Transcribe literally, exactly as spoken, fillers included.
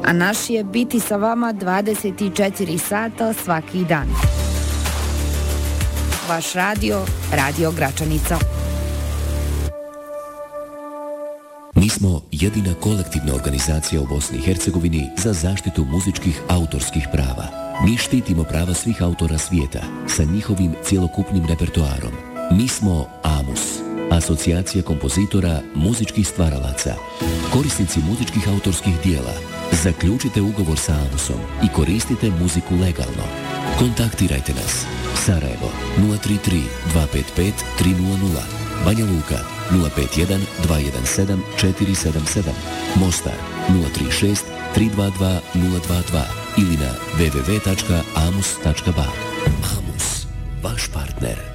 a naš je biti sa vama dvadeset četiri sata svaki dan. Vaš radio, Radio Gračanica. Mi smo jedina kolektivna organizacija u Bosni i Hercegovini za zaštitu muzičkih autorskih prava. Mi štitimo prava svih autora svijeta sa njihovim cjelokupnim repertoarom. Mi smo AMUS, Asocijacija kompozitora muzičkih stvaralaca. Korisnici muzičkih autorskih dijela, zaključite ugovor sa AMUSom i koristite muziku legalno. Kontaktirajte nas. Sarajevo nula tri tri dva pet pet tri nula nula, Banja Luka nula pet jedan dva jedan sedam četiri sedam sedam, Mostar nula tri šest tri dva dva nula dva dva ili na w w w tačka amus tačka ba. AMUS, vaš partner.